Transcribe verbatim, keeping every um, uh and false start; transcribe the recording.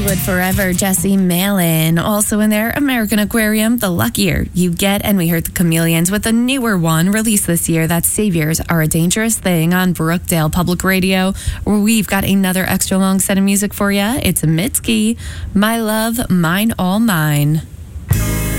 Hollywood Forever, Jesse Malin. Also in there, American Aquarium, The Luckier You Get. And we heard the Chameleons with a newer one released this year. That's Saviors Are a Dangerous Thing on Brookdale Public Radio, where we've got another extra long set of music for you. It's Mitski, My Love, Mine All Mine.